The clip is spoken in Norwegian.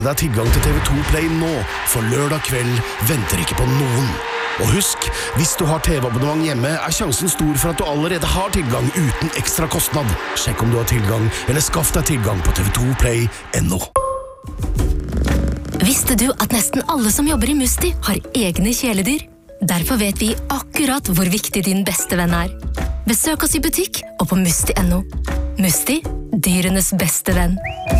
Det er tilgang til TV2 Play nå, for lørdag kveld venter ikke på noen. Og husk, hvis du har TV-abonnement hjemme, er sjansen stor for at du allerede har tilgang uten ekstra kostnad. Sjekk om du har tilgang, eller skaff deg tilgang på tv2play.no. Visste du at nesten alle som jobber i Musti har egne kjæledyr? Derfor vet vi akkurat hvor viktig din beste venn er. Besøk oss i butikk og på musti.no. Musti, dyrenes beste venn.